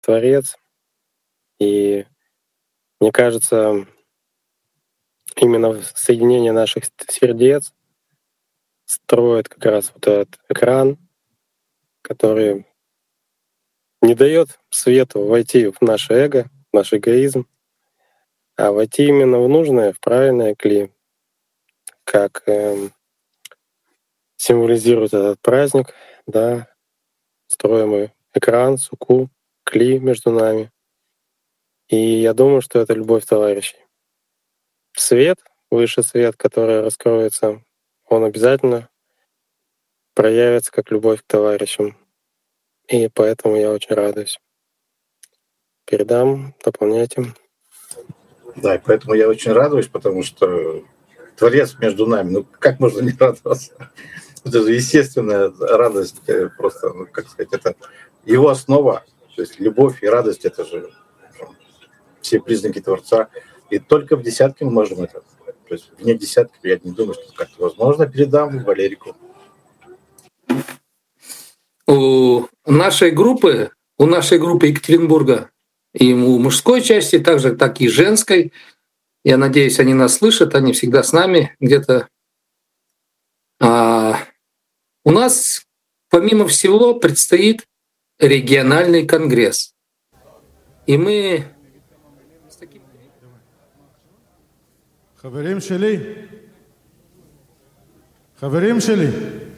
Творец. И мне кажется, именно соединение наших сердец строит как раз вот этот экран, который не дает свету войти в наше эго, в наш эгоизм, а войти именно в нужное, в правильное кли, как символизирует этот праздник, да, строим экран, суку, кли между нами. И я думаю, что это любовь товарищей. Свет, высший свет, который раскроется, он обязательно проявится как любовь к товарищам. И поэтому я очень радуюсь. Передам, дополняйте. Да, и поэтому я очень радуюсь, потому что Творец между нами, ну как можно не радоваться? Это же естественная радость, просто, ну, как сказать, это его основа, то есть любовь и радость, это же все признаки Творца. И только в десятке мы можем это. То есть вне десятки я не думаю, что как-то возможно. Передам Валерику. У нашей группы Екатеринбурга и у мужской части, также так и женской, я надеюсь, они нас слышат, они всегда с нами где-то. У нас, помимо всего, предстоит региональный конгресс. И мы с таким... חברים שלי,